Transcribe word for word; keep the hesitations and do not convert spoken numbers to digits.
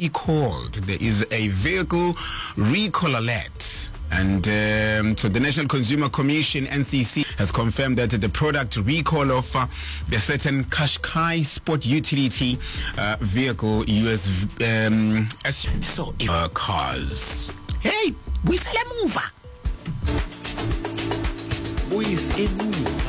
recalled. There is a vehicle recall alert. And um, so the National Consumer Commission, N C C, has confirmed that the product recall of uh, the certain Qashqai sport utility uh, vehicle U S um, as so uh, cars. Hey, we sell a mover. We sell a mover.